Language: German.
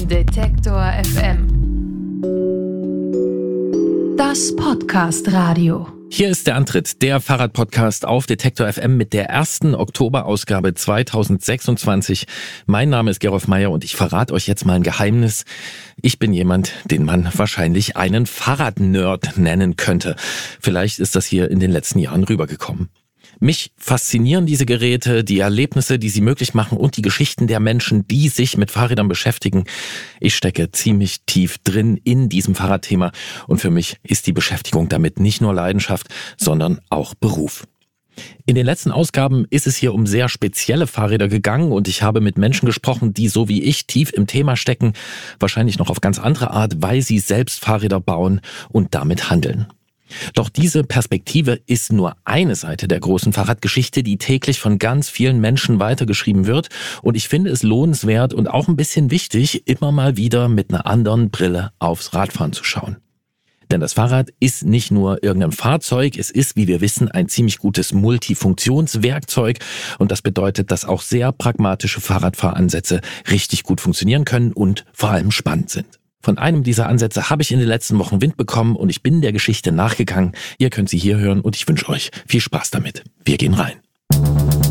Detektor FM. Das Podcast-Radio. Hier ist der Antritt, der Fahrradpodcast auf Detektor FM mit der ersten Oktoberausgabe 2026. Mein Name ist Gerolf Meyer und ich verrate euch jetzt mal ein Geheimnis. Ich bin jemand, den man wahrscheinlich einen Fahrradnerd nennen könnte. Vielleicht ist das hier in den letzten Jahren rübergekommen. Mich faszinieren diese Geräte, die Erlebnisse, die sie möglich machen und die Geschichten der Menschen, die sich mit Fahrrädern beschäftigen. Ich stecke ziemlich tief drin in diesem Fahrradthema und für mich ist die Beschäftigung damit nicht nur Leidenschaft, sondern auch Beruf. In den letzten Ausgaben ist es hier um sehr spezielle Fahrräder gegangen und ich habe mit Menschen gesprochen, die so wie ich tief im Thema stecken, wahrscheinlich noch auf ganz andere Art, weil sie selbst Fahrräder bauen und damit handeln. Doch diese Perspektive ist nur eine Seite der großen Fahrradgeschichte, die täglich von ganz vielen Menschen weitergeschrieben wird. Und ich finde es lohnenswert und auch ein bisschen wichtig, immer mal wieder mit einer anderen Brille aufs Radfahren zu schauen. Denn das Fahrrad ist nicht nur irgendein Fahrzeug, es ist, wie wir wissen, ein ziemlich gutes Multifunktionswerkzeug. Und das bedeutet, dass auch sehr pragmatische Fahrradfahransätze richtig gut funktionieren können und vor allem spannend sind. Von einem dieser Ansätze habe ich in den letzten Wochen Wind bekommen und ich bin der Geschichte nachgegangen. Ihr könnt sie hier hören und ich wünsche euch viel Spaß damit. Wir gehen rein.